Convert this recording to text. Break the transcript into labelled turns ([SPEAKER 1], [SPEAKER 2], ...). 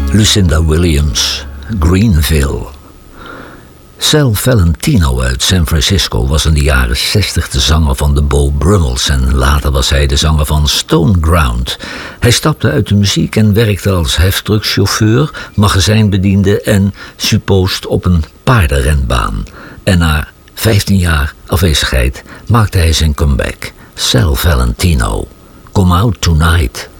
[SPEAKER 1] Lucinda Williams, Greenville. Sal Valentino uit San Francisco was in de jaren 60 de zanger van de Beau Brummels en later was hij de zanger van Stone Ground. Hij stapte uit de muziek en werkte als heftruckchauffeur, magazijnbediende en suppost op een paardenrenbaan. En na 15 jaar afwezigheid maakte hij zijn comeback. Sal Valentino, Come Out Tonight.